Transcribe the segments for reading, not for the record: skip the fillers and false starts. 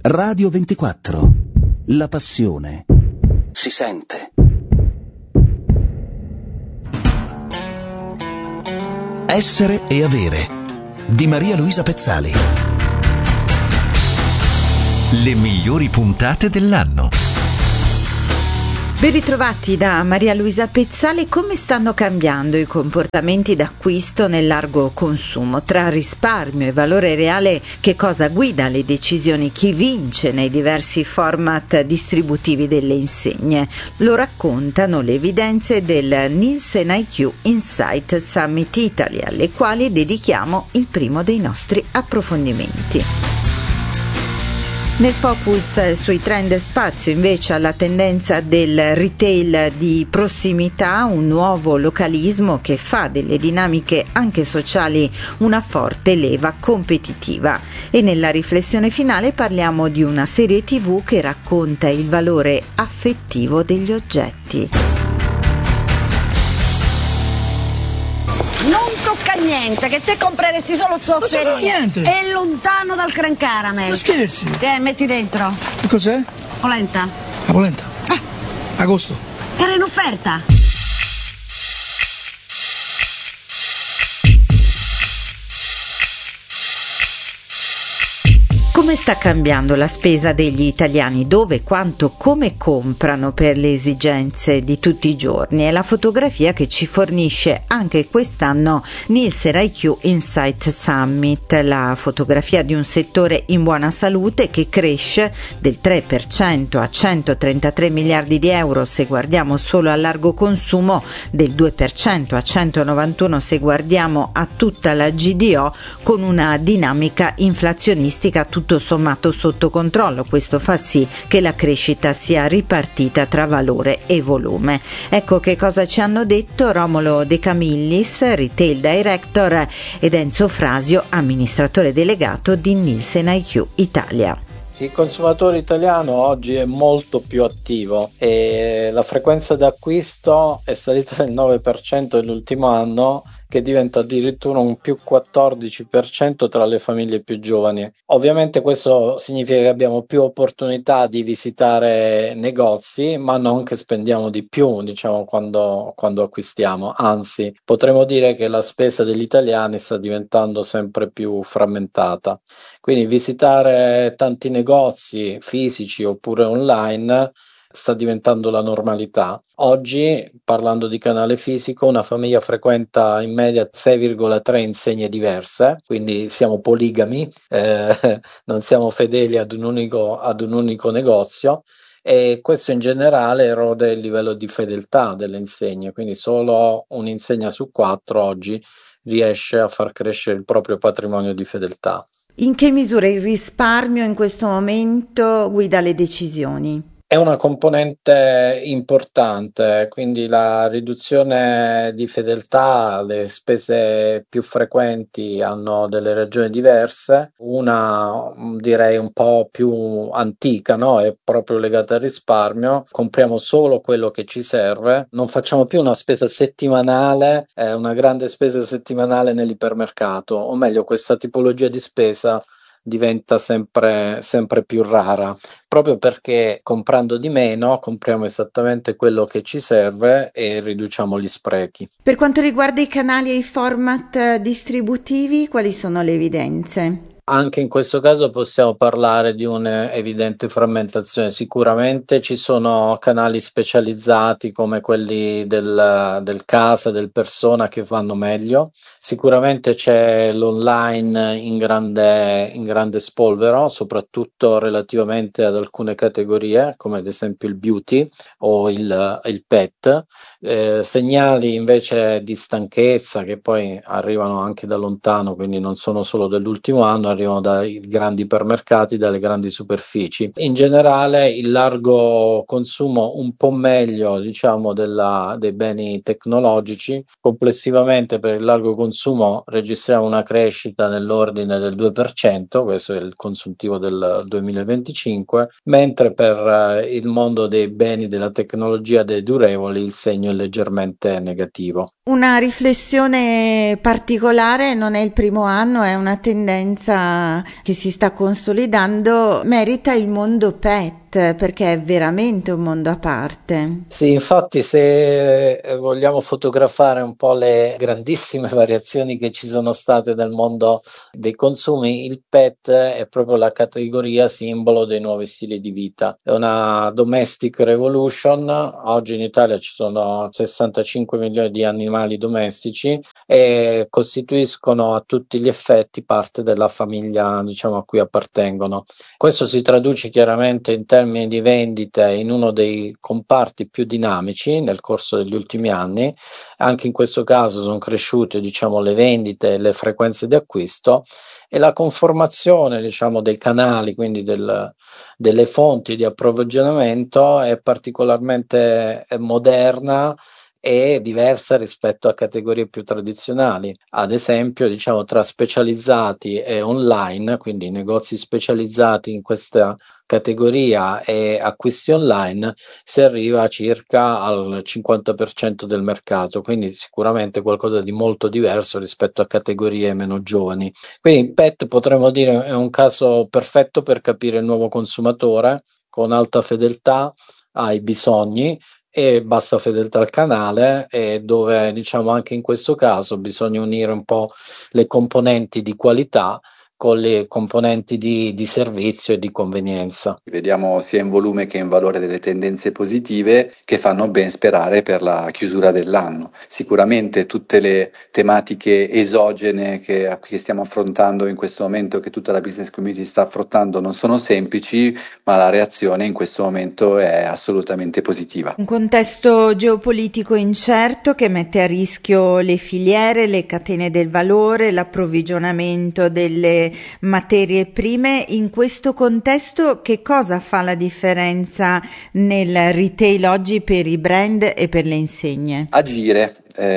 Radio 24. La passione si sente. Essere e avere di Maria Luisa Pezzali. Le migliori puntate dell'anno. Ben ritrovati da Maria Luisa Pezzali. Come stanno cambiando i comportamenti d'acquisto nel largo consumo? Tra risparmio e valore reale, che cosa guida le decisioni? Chi vince nei diversi format distributivi delle insegne? Lo raccontano le evidenze del Nielsen IQ Insight Summit Italy, alle quali dedichiamo il primo dei nostri approfondimenti. Nel focus sui trend spazio invece alla tendenza del retail di prossimità, un nuovo localismo che fa delle dinamiche anche sociali una forte leva competitiva. E nella riflessione finale parliamo di una serie TV che racconta il valore affettivo degli oggetti. Non tocca niente, che te compreresti solo zozzerie. È lontano dal Gran Caramel. Ma scherzi? Metti dentro. Che cos'è? Polenta. La polenta? Agosto. Era in offerta. Come sta cambiando la spesa degli italiani? Dove, quanto, come comprano per le esigenze di tutti i giorni? È la fotografia che ci fornisce anche quest'anno Nielsen IQ Insight Summit, la fotografia di un settore in buona salute che cresce del 3% a 133 miliardi di euro se guardiamo solo al largo consumo, del 2% a 191 se guardiamo a tutta la GDO, con una dinamica inflazionistica tutto sommato sotto controllo. Questo fa sì che la crescita sia ripartita tra valore e volume. Ecco che cosa ci hanno detto Romolo De Camillis, Retail Director, ed Enzo Frasio, amministratore delegato di Nielsen IQ Italia. Il consumatore italiano oggi è molto più attivo e la frequenza d'acquisto è salita del 9% nell'ultimo anno, che diventa addirittura un più 14% tra le famiglie più giovani. Ovviamente questo significa che abbiamo più opportunità di visitare negozi, ma non che spendiamo di più, diciamo, quando acquistiamo. Anzi, potremmo dire che la spesa degli italiani sta diventando sempre più frammentata. Quindi visitare tanti negozi fisici oppure online sta diventando la normalità. Oggi, parlando di canale fisico, una famiglia frequenta in media 6,3 insegne diverse, quindi siamo poligami, non siamo fedeli ad un unico negozio, e questo in generale erode il livello di fedeltà delle insegne, quindi solo un'insegna su 4 oggi riesce a far crescere il proprio patrimonio di fedeltà. In che misura il risparmio in questo momento guida le decisioni? È una componente importante, quindi la riduzione di fedeltà, le spese più frequenti hanno delle ragioni diverse. Una direi un po' più antica, no? È proprio legata al risparmio. Compriamo solo quello che ci serve, non facciamo più una spesa settimanale, una grande spesa settimanale nell'ipermercato, o meglio, questa tipologia di spesa diventa sempre più rara, proprio perché comprando di meno compriamo esattamente quello che ci serve e riduciamo gli sprechi. Per quanto riguarda i canali e i format distributivi, quali sono le evidenze? Anche in questo caso possiamo parlare di un'evidente frammentazione. Sicuramente ci sono canali specializzati come quelli del casa, del persona, che vanno meglio. Sicuramente c'è l'online in grande spolvero, soprattutto relativamente ad alcune categorie, come ad esempio il beauty o il pet. Segnali invece di stanchezza, che poi arrivano anche da lontano, quindi non sono solo dell'ultimo anno, arrivano dai grandi ipermercati, dalle grandi superfici. In generale il largo consumo un po' meglio, diciamo, dei beni tecnologici. Complessivamente per il largo consumo registriamo una crescita nell'ordine del 2%, questo è il consuntivo del 2025, mentre per il mondo dei beni della tecnologia, dei durevoli, il segno è leggermente negativo. Una riflessione particolare: non è il primo anno, è una tendenza che si sta consolidando merita il mondo pet, perché è veramente un mondo a parte. Sì, infatti se vogliamo fotografare un po' le grandissime variazioni che ci sono state nel mondo dei consumi, il pet è proprio la categoria simbolo dei nuovi stili di vita. È una domestic revolution. Oggi in Italia ci sono 65 milioni di animali domestici e costituiscono a tutti gli effetti parte della famiglia, diciamo, a cui appartengono. Questo si traduce chiaramente in termini di vendite in uno dei comparti più dinamici nel corso degli ultimi anni. Anche in questo caso sono cresciute, diciamo, le vendite e le frequenze di acquisto, e la conformazione, diciamo, dei canali, quindi delle fonti di approvvigionamento è particolarmente moderna e diversa rispetto a categorie più tradizionali. Ad esempio, diciamo, tra specializzati e online, quindi negozi specializzati in questa categoria e acquisti online, si arriva a circa al 50% del mercato, quindi sicuramente qualcosa di molto diverso rispetto a categorie meno giovani. Quindi Pet, potremmo dire, è un caso perfetto per capire il nuovo consumatore con alta fedeltà ai bisogni e bassa fedeltà al canale, e dove, diciamo, anche in questo caso bisogna unire un po' le componenti di qualità con le componenti di servizio e di convenienza. Vediamo sia in volume che in valore delle tendenze positive che fanno ben sperare per la chiusura dell'anno. Sicuramente tutte le tematiche esogene che stiamo affrontando in questo momento, che tutta la business community sta affrontando, non sono semplici, ma la reazione in questo momento è assolutamente positiva. Un contesto geopolitico incerto che mette a rischio le filiere, le catene del valore, l'approvvigionamento delle materie prime. In questo contesto, che cosa fa la differenza nel retail oggi per i brand e per le insegne? Agire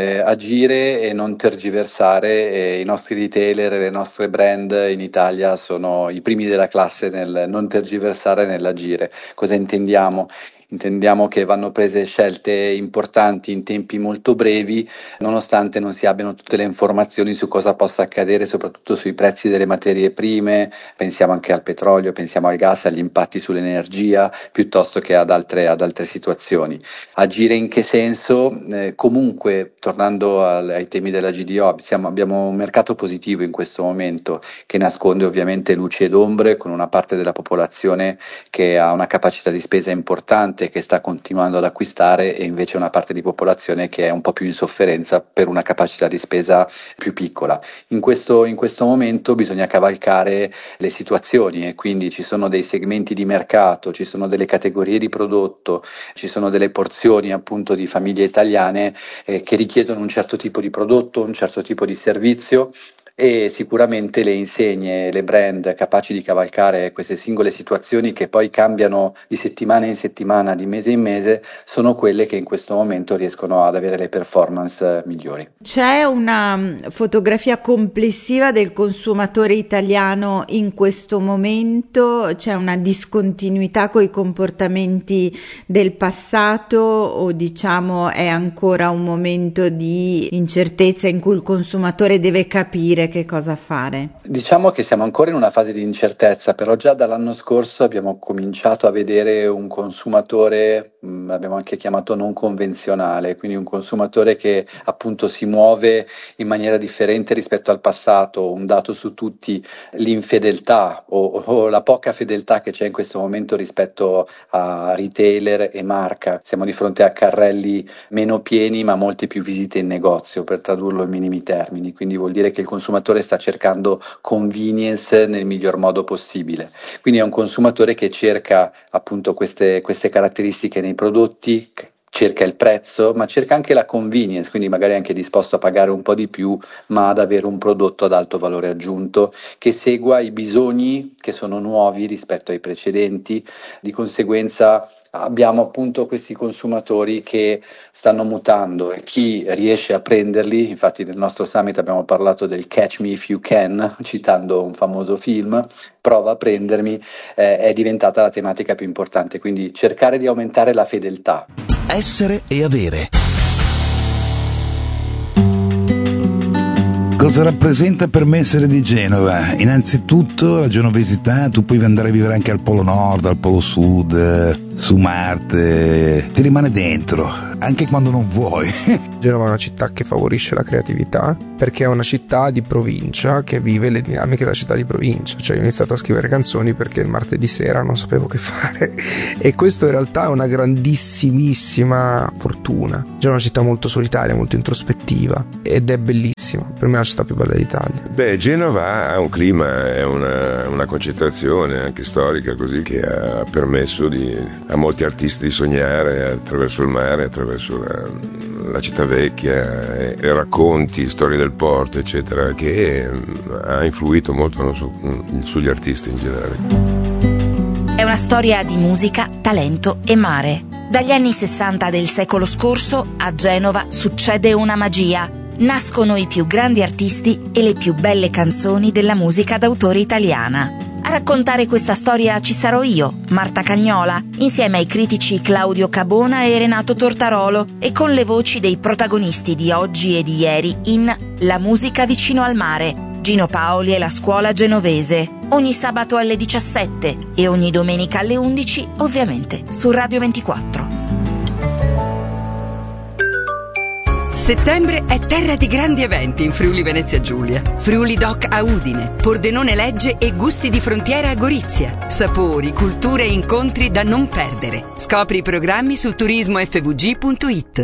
e non tergiversare. I nostri retailer e le nostre brand in Italia sono i primi della classe nel non tergiversare, nell'agire. Cosa intendiamo? Intendiamo che vanno prese scelte importanti in tempi molto brevi, nonostante non si abbiano tutte le informazioni su cosa possa accadere, soprattutto sui prezzi delle materie prime. Pensiamo anche al petrolio, pensiamo al gas, agli impatti sull'energia, piuttosto che ad altre situazioni. Agire in che senso? Comunque, tornando ai temi della GDO, abbiamo un mercato positivo in questo momento, che nasconde ovviamente luci ed ombre, con una parte della popolazione che ha una capacità di spesa importante, che sta continuando ad acquistare, e invece una parte di popolazione che è un po' più in sofferenza per una capacità di spesa più piccola. In questo momento bisogna cavalcare le situazioni, e quindi ci sono dei segmenti di mercato, ci sono delle categorie di prodotto, ci sono delle porzioni appunto di famiglie italiane che richiedono un certo tipo di prodotto, un certo tipo di servizio, e sicuramente le insegne, le brand capaci di cavalcare queste singole situazioni, che poi cambiano di settimana in settimana, di mese in mese, sono quelle che in questo momento riescono ad avere le performance migliori. C'è una fotografia complessiva del consumatore italiano in questo momento? C'è una discontinuità con i comportamenti del passato, o diciamo è ancora un momento di incertezza in cui il consumatore deve capire che cosa fare? Diciamo che siamo ancora in una fase di incertezza, però già dall'anno scorso abbiamo cominciato a vedere un consumatore, abbiamo anche chiamato non convenzionale, quindi un consumatore che appunto si muove in maniera differente rispetto al passato. Un dato su tutti: l'infedeltà o la poca fedeltà che c'è in questo momento rispetto a retailer e marca. Siamo di fronte a carrelli meno pieni ma molte più visite in negozio, per tradurlo in minimi termini, quindi vuol dire che il consumatore sta cercando convenience nel miglior modo possibile. Quindi è un consumatore che cerca appunto queste caratteristiche nei prodotti, cerca il prezzo, ma cerca anche la convenience, quindi magari è anche disposto a pagare un po' di più, ma ad avere un prodotto ad alto valore aggiunto che segua i bisogni che sono nuovi rispetto ai precedenti. Di conseguenza abbiamo appunto questi consumatori che stanno mutando, e chi riesce a prenderli, infatti nel nostro summit abbiamo parlato del Catch Me If You Can, citando un famoso film, Prova a prendermi, è diventata la tematica più importante, quindi cercare di aumentare la fedeltà. Essere e avere. Con Cosa rappresenta per me essere di Genova? Innanzitutto la genovesità, tu puoi andare a vivere anche al Polo Nord, al Polo Sud, su Marte, ti rimane dentro, anche quando non vuoi. Genova è una città che favorisce la creatività, perché è una città di provincia che vive le dinamiche della città di provincia. Cioè io ho iniziato a scrivere canzoni perché il martedì sera non sapevo che fare, e questo in realtà è una grandissimissima fortuna. Genova è una città molto solitaria, molto introspettiva, ed è bellissima, per me è la città più bella d'Italia. Beh, Genova ha un clima, è una concentrazione anche storica così, che ha permesso a molti artisti di sognare attraverso il mare, attraverso la città vecchia, e racconti, storie del porto, eccetera, che ha influito molto sugli artisti in generale. È una storia di musica, talento e mare. Dagli anni 60 del secolo scorso a Genova succede una magia. Nascono i più grandi artisti e le più belle canzoni della musica d'autore italiana. A raccontare questa storia ci sarò io, Marta Cagnola, insieme ai critici Claudio Cabona e Renato Tortarolo, e con le voci dei protagonisti di oggi e di ieri in La musica vicino al mare, Gino Paoli e la scuola genovese, ogni sabato alle 17 e ogni domenica alle 11, ovviamente su Radio 24. Settembre è terra di grandi eventi in Friuli Venezia Giulia. Friuli Doc a Udine, Pordenone Legge e Gusti di Frontiera a Gorizia. Sapori, culture e incontri da non perdere. Scopri i programmi su turismofvg.it.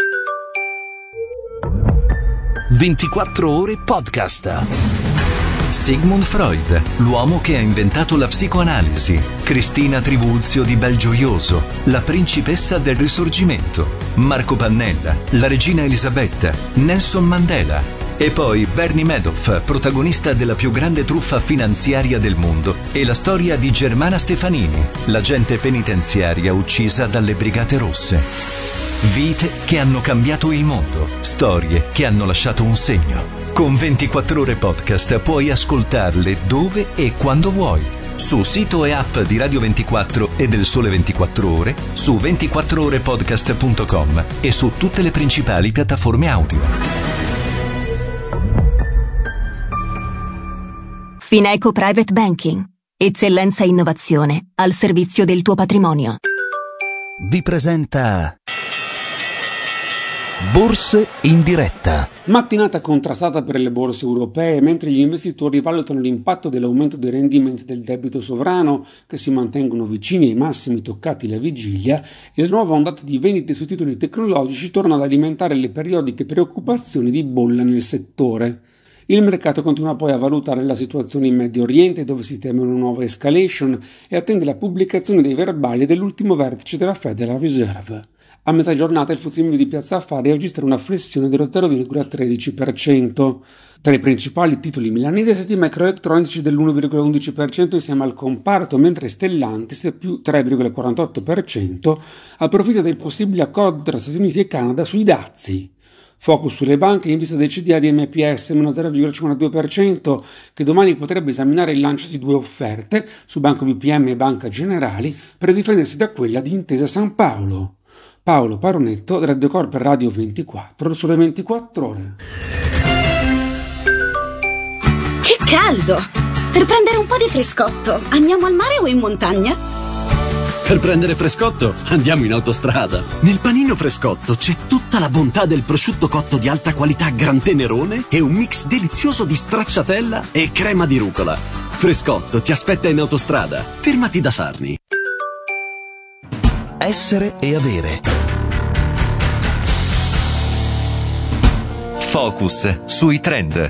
24 ore podcast. Sigmund Freud, l'uomo che ha inventato la psicoanalisi. Cristina Trivulzio di Belgioioso, la principessa del Risorgimento. Marco Pannella, la regina Elisabetta. Nelson Mandela. E poi Bernie Madoff, protagonista della più grande truffa finanziaria del mondo. E la storia di Germana Stefanini, l'agente penitenziaria uccisa dalle Brigate Rosse. Vite che hanno cambiato il mondo, storie che hanno lasciato un segno. Con 24 ore podcast puoi ascoltarle dove e quando vuoi. Su sito e app di Radio 24 e del Sole 24 Ore, su 24orepodcast.com e su tutte le principali piattaforme audio. Fineco Private Banking. Eccellenza e innovazione al servizio del tuo patrimonio. Vi presenta Borse in diretta. Mattinata contrastata per le borse europee, mentre gli investitori valutano l'impatto dell'aumento dei rendimenti del debito sovrano, che si mantengono vicini ai massimi toccati la vigilia, e la nuova ondata di vendite su titoli tecnologici torna ad alimentare le periodiche preoccupazioni di bolla nel settore. Il mercato continua poi a valutare la situazione in Medio Oriente, dove si teme una nuova escalation, e attende la pubblicazione dei verbali dell'ultimo vertice della Federal Reserve. A metà giornata il FTSE di Piazza Affari registra una flessione dello 0,13%. Tra i principali titoli milanesi si microelettronici dell'1,11% insieme al comparto, mentre Stellantis più 3,48% approfitta del possibile accordo tra Stati Uniti e Canada sui dazi. Focus sulle banche in vista del CDA di MPS meno 0,52%, che domani potrebbe esaminare il lancio di 2 offerte su Banco BPM e Banca Generali per difendersi da quella di Intesa San Paolo. Paolo Paronetto, Radio Corp per Radio 24, Sole 24 Ore. Che caldo! Per prendere un po' di frescotto, andiamo al mare o in montagna? Per prendere frescotto, andiamo in autostrada. Nel panino Frescotto c'è tutta la bontà del prosciutto cotto di alta qualità Gran Tenerone e un mix delizioso di stracciatella e crema di rucola. Frescotto ti aspetta in autostrada. Fermati da Sarni. Essere e avere. Focus sui trend.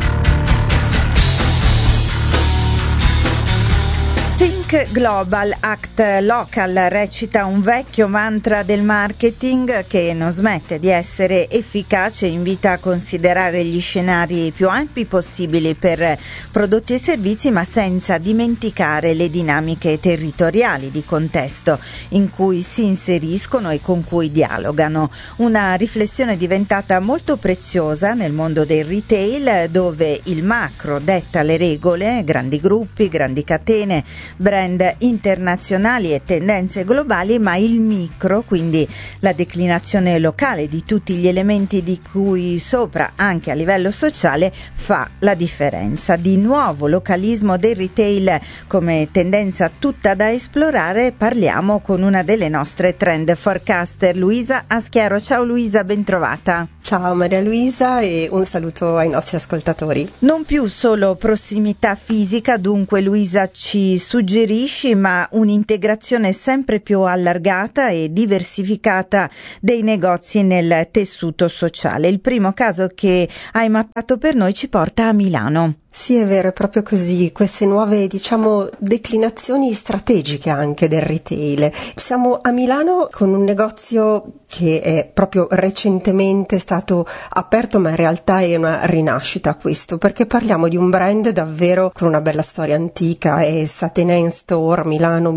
Think Global, Act Local recita un vecchio mantra del marketing che non smette di essere efficace e invita a considerare gli scenari più ampi possibili per prodotti e servizi, ma senza dimenticare le dinamiche territoriali di contesto in cui si inseriscono e con cui dialogano. Una riflessione diventata molto preziosa nel mondo del retail, dove il macro detta le regole, grandi gruppi, grandi catene, brand trend internazionali e tendenze globali, ma il micro, quindi la declinazione locale di tutti gli elementi di cui sopra, anche a livello sociale, fa la differenza. Di nuovo localismo del retail come tendenza tutta da esplorare, parliamo con una delle nostre trend forecaster, Luisa Aschiero. Ciao Luisa, bentrovata. Ciao Maria Luisa e un saluto ai nostri ascoltatori. Non più solo prossimità fisica, dunque Luisa ci suggerisci, ma un'integrazione sempre più allargata e diversificata dei negozi nel tessuto sociale. Il primo caso che hai mappato per noi ci porta a Milano. Sì, è vero, è proprio così, queste nuove, declinazioni strategiche anche del retail. Siamo a Milano con un negozio che è proprio recentemente stato aperto, ma in realtà è una rinascita questo, perché parliamo di un brand davvero con una bella storia antica. È Satenay Store, Milano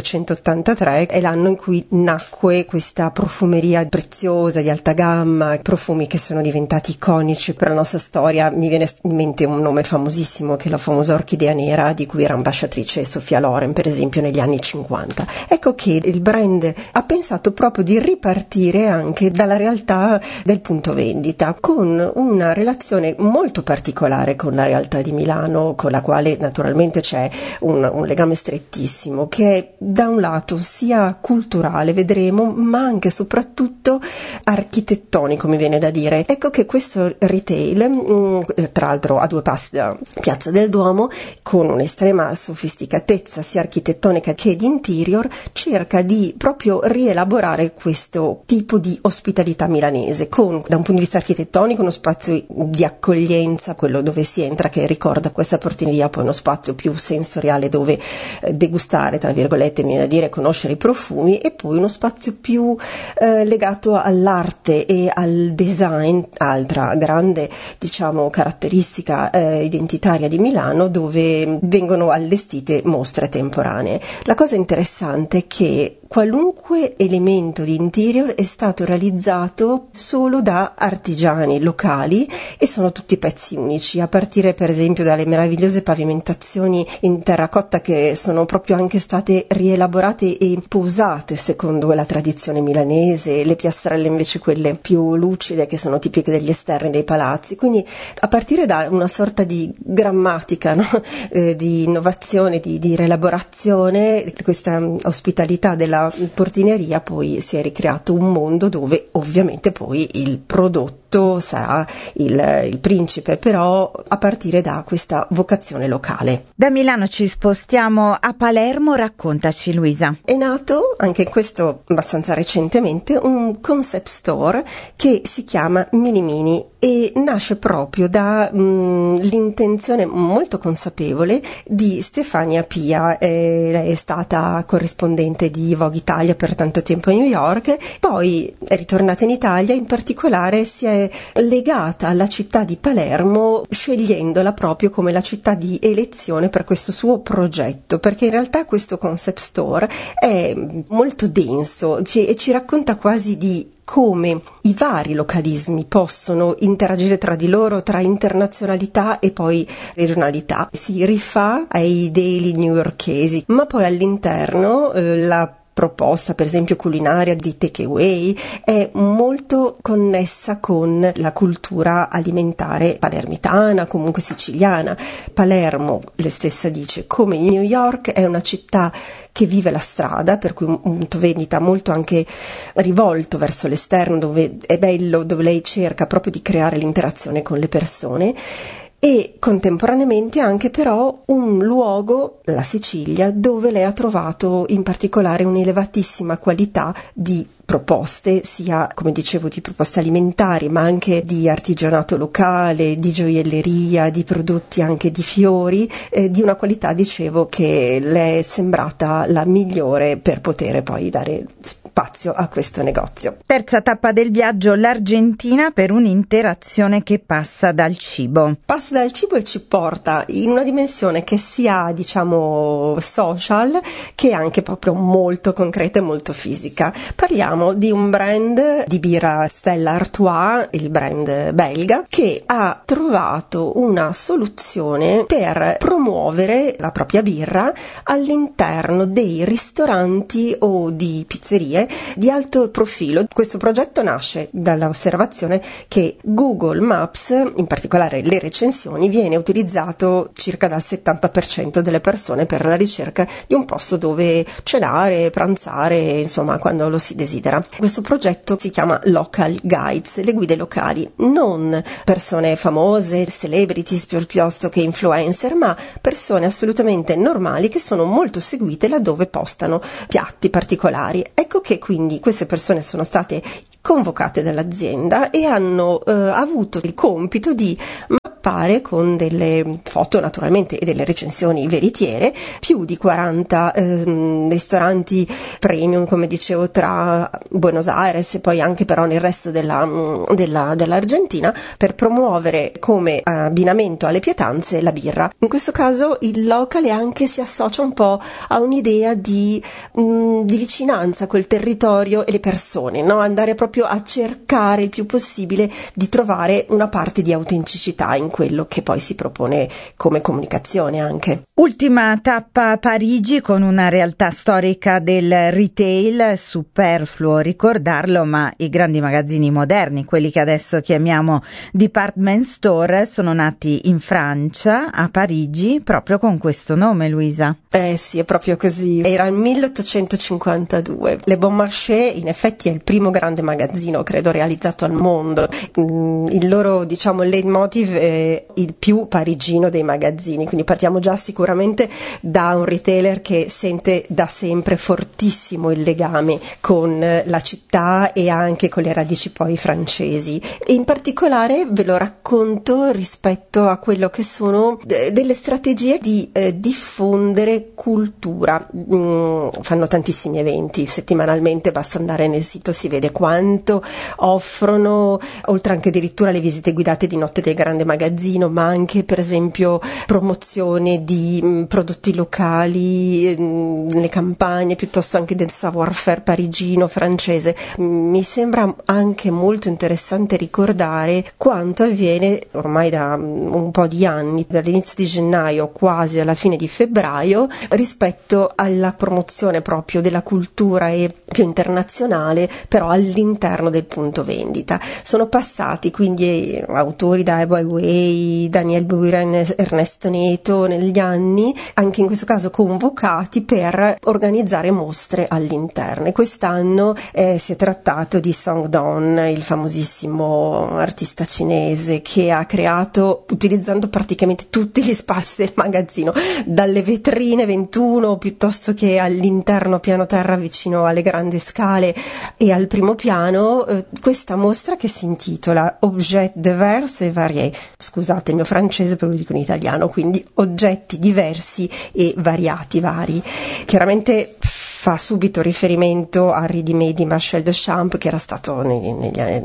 1883, è l'anno in cui nacque questa profumeria preziosa di alta gamma, profumi che sono diventati iconici per la nostra storia. Mi viene in mente un nome famosissimo che è la famosa orchidea nera, di cui era ambasciatrice Sofia Loren, per esempio, negli anni 50. Ecco che il brand ha pensato proprio di ripartire anche dalla realtà del punto vendita, con una relazione molto particolare con la realtà di Milano, con la quale naturalmente c'è un legame strettissimo, che è da un lato sia culturale, vedremo, ma anche e soprattutto architettonico, mi viene da dire. Ecco che questo retail, tra l'altro a 2 passi da Piazza del Duomo, con un'estrema sofisticatezza sia architettonica che di interior, cerca di proprio rielaborare questo tipo di ospitalità milanese, con, da un punto di vista architettonico, uno spazio di accoglienza, quello dove si entra, che ricorda questa portineria, poi uno spazio più sensoriale dove degustare, tra virgolette, mi viene da dire, conoscere i profumi, e poi uno spazio più legato all'arte e al design, altra grande caratteristica identitaria di Milano, dove vengono allestite mostre temporanee. La cosa interessante è che qualunque elemento di interior è stato realizzato solo da artigiani locali e sono tutti pezzi unici, a partire per esempio dalle meravigliose pavimentazioni in terracotta che sono proprio anche state rielaborate e posate secondo la tradizione milanese, le piastrelle invece quelle più lucide che sono tipiche degli esterni dei palazzi. Quindi a partire da una sorta di grammatica, no? Di innovazione, di rielaborazione, questa ospitalità della portineria, poi si è ricreato un mondo dove ovviamente poi il prodotto sarà il principe, però a partire da questa vocazione locale. Da Milano ci spostiamo a Palermo, raccontaci Luisa. È nato, anche questo abbastanza recentemente, un concept store che si chiama Mini Mini e nasce proprio da l'intenzione molto consapevole di Stefania Pia. Lei è stata corrispondente di Vogue Italia per tanto tempo a New York, poi è ritornata in Italia, in particolare si è legata alla città di Palermo, scegliendola proprio come la città di elezione per questo suo progetto, perché in realtà questo concept store è molto denso e ci racconta quasi di come i vari localismi possono interagire tra di loro, tra internazionalità e poi regionalità. Si rifà ai daily newyorkesi, ma poi all'interno la proposta per esempio culinaria di takeaway è molto connessa con la cultura alimentare palermitana, comunque siciliana. Palermo, lei stessa dice, come New York è una città che vive la strada, per cui un punto vendita molto anche rivolto verso l'esterno, dove è bello, dove lei cerca proprio di creare l'interazione con le persone, e contemporaneamente anche però un luogo, la Sicilia, dove lei ha trovato in particolare un'elevatissima qualità di proposte, sia come dicevo di proposte alimentari, ma anche di artigianato locale, di gioielleria, di prodotti anche di fiori, di una qualità, dicevo, che le è sembrata la migliore per poter poi dare spazio spazio a questo negozio. Terza tappa del viaggio, l'Argentina, per un'interazione che passa dal cibo. Passa dal cibo e ci porta in una dimensione che sia, diciamo, social, che anche proprio molto concreta e molto fisica. Parliamo di un brand di birra Stella Artois, il brand belga, che ha trovato una soluzione per promuovere la propria birra all'interno dei ristoranti o di pizzerie di alto profilo. Questo progetto nasce dall'osservazione che Google Maps, in particolare le recensioni, viene utilizzato circa dal 70% delle persone per la ricerca di un posto dove cenare, pranzare, insomma, quando lo si desidera. Questo progetto si chiama Local Guides, le guide locali, non persone famose, celebrities piuttosto che influencer, ma persone assolutamente normali che sono molto seguite laddove postano piatti particolari. Ecco che quindi queste persone sono state convocate dall'azienda e hanno avuto il compito di mappare con delle foto naturalmente e delle recensioni veritiere più di 40 ristoranti premium, come dicevo, tra Buenos Aires e poi anche però nel resto dell'Argentina, per promuovere come abbinamento alle pietanze la birra. In questo caso il locale anche si associa un po' a un'idea di vicinanza col territorio e le persone, no? Andare proprio a cercare il più possibile di trovare una parte di autenticità in quello che poi si propone come comunicazione anche. Ultima tappa a Parigi, con una realtà storica del retail, superfluo ricordarlo, ma i grandi magazzini moderni, quelli che adesso chiamiamo department store, sono nati in Francia, a Parigi, proprio con questo nome, Luisa. Sì, è proprio così. Era il 1852. Le Bon Marché in effetti è il primo grande magazzino, credo, realizzato al mondo. Il loro, diciamo, leitmotiv è il più parigino dei magazzini, quindi partiamo già sicuramente da un retailer che sente da sempre fortissimo il legame con la città e anche con le radici poi francesi. E in particolare ve lo racconto rispetto a quello che sono delle strategie di diffondere cultura. Fanno tantissimi eventi settimanalmente, basta andare nel sito, si vede quanto offrono, oltre anche addirittura le visite guidate di notte del grande magazzino, ma anche per esempio promozione di prodotti locali, le campagne, piuttosto anche del savoir-faire parigino, francese. Mi sembra anche molto interessante ricordare quanto avviene ormai da un po' di anni, dall'inizio di gennaio quasi alla fine di febbraio, rispetto alla promozione proprio della cultura e più internazionale, però all'interno del punto vendita. Sono passati quindi autori da Ai Weiwei, Daniel Buren, Ernesto Neto negli anni, anche in questo caso convocati per organizzare mostre all'interno. E quest'anno si è trattato di Song Don, il famosissimo artista cinese che ha creato, utilizzando praticamente tutti gli spazi del magazzino, dalle vetrine 21 piuttosto che all'interno piano terra vicino alle grandi scale e al primo piano, questa mostra che si intitola Objets divers et variés. Scusate il mio francese, però lo dico in italiano, quindi oggetti diversi e variati, vari. Chiaramente fa subito riferimento a Ridimé di Marcel Duchamp, che era stato negli anni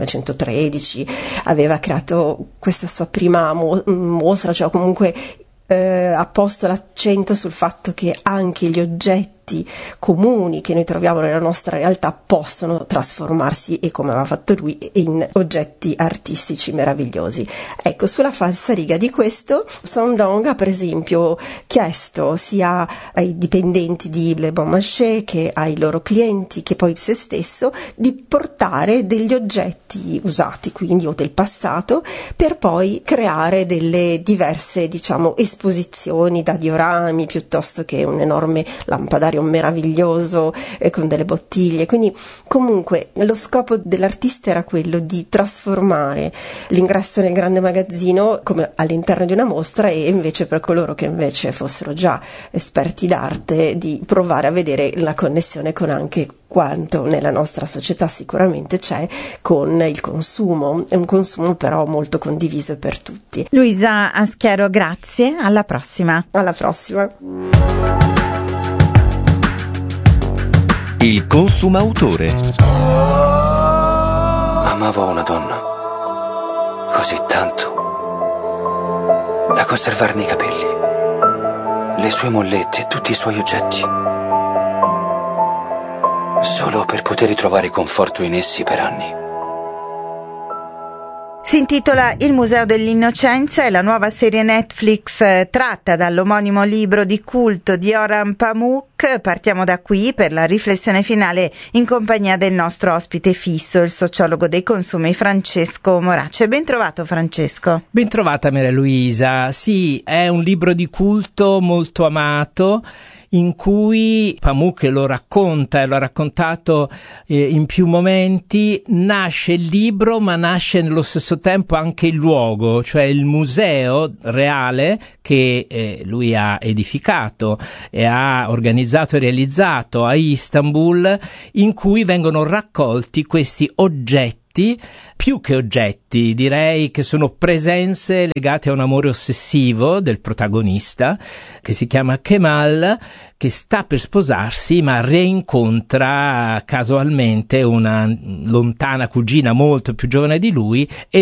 1913, aveva creato questa sua prima mostra, cioè comunque ha posto l'accento sul fatto che anche gli oggetti comuni che noi troviamo nella nostra realtà possono trasformarsi, e come aveva fatto lui, in oggetti artistici meravigliosi. Ecco, sulla falsariga di questo, Song Don ha per esempio chiesto sia ai dipendenti di Le Bon Marché che ai loro clienti che poi se stesso di portare degli oggetti usati, quindi o del passato, per poi creare delle diverse, diciamo, esposizioni da diorami piuttosto che un enorme lampadario meraviglioso con delle bottiglie. Quindi comunque lo scopo dell'artista era quello di trasformare l'ingresso nel grande magazzino come all'interno di una mostra, e invece per coloro che invece fossero già esperti d'arte di provare a vedere la connessione con anche quanto nella nostra società sicuramente c'è con il consumo. È un consumo però molto condiviso per tutti. Luisa Aschiero, grazie, alla prossima. Alla prossima. Il consumautore. Amavo una donna così tanto da conservarne i capelli, le sue mollette e tutti i suoi oggetti, solo per poter ritrovare conforto in essi per anni. Si intitola Il Museo dell'Innocenza, è la nuova serie Netflix tratta dall'omonimo libro di culto di Orhan Pamuk. Partiamo da qui per la riflessione finale in compagnia del nostro ospite fisso, il sociologo dei consumi Francesco Morace. Ben trovato Francesco. Ben trovata Maria Luisa. Sì, è un libro di culto molto amato, in cui Pamuk lo racconta e lo ha raccontato in più momenti. Nasce il libro, ma nasce nello stesso tempo anche il luogo, cioè il museo reale che lui ha edificato e ha organizzato e realizzato a Istanbul, in cui vengono raccolti questi oggetti, più che oggetti, direi che sono presenze legate a un amore ossessivo del protagonista, che si chiama Kemal, che sta per sposarsi ma reincontra casualmente una lontana cugina molto più giovane di lui, e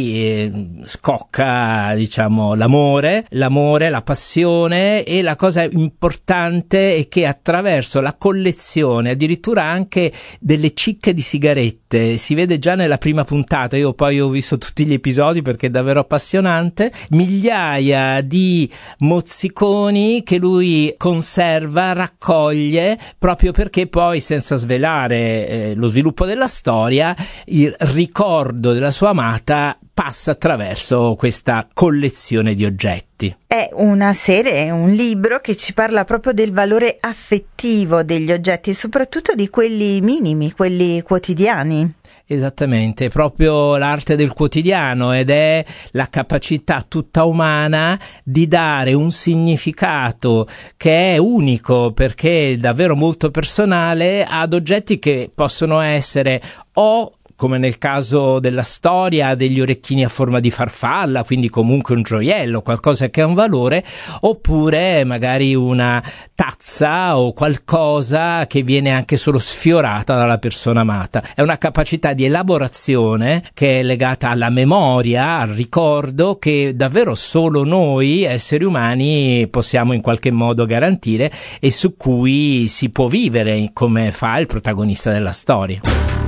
lì scocca, diciamo, l'amore, la passione. E la cosa importante è che attraverso la collezione addirittura anche delle cicche di sigarette, si vede già nella prima puntata, io poi ho visto tutti gli episodi perché è davvero appassionante, migliaia di mozziconi che lui conserva, raccoglie, proprio perché poi, senza svelare lo sviluppo della storia, il ricordo della sua amata passa attraverso questa collezione di oggetti. È una serie, è un libro che ci parla proprio del valore affettivo degli oggetti, soprattutto di quelli minimi, quelli quotidiani. Esattamente, è proprio l'arte del quotidiano, ed è la capacità tutta umana di dare un significato che è unico, perché è davvero molto personale, ad oggetti che possono essere o, come nel caso della storia, degli orecchini a forma di farfalla, quindi comunque un gioiello, qualcosa che ha un valore, oppure magari una tazza o qualcosa che viene anche solo sfiorata dalla persona amata. È una capacità di elaborazione che è legata alla memoria, al ricordo, che davvero solo noi esseri umani possiamo in qualche modo garantire e su cui si può vivere, come fa il protagonista della storia.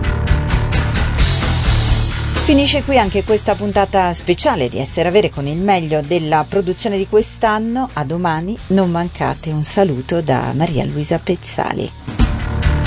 Finisce qui anche questa puntata speciale di Essere Avere con il meglio della produzione di quest'anno. A domani, non mancate. Un saluto da Maria Luisa Pezzali.